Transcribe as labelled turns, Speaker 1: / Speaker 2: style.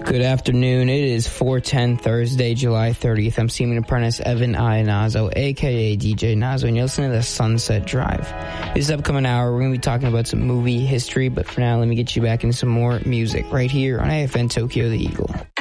Speaker 1: Good afternoon. It is 4:10 Thursday, July 30th. I'm Seaman Apprentice Evan Ionazo, a.k.a. DJ Nazo, and you're listening to the Sunset Drive. This upcoming hour, we're going to be talking about some movie history, but for now, let me get you back into some more music right here on AFN Tokyo the Eagle.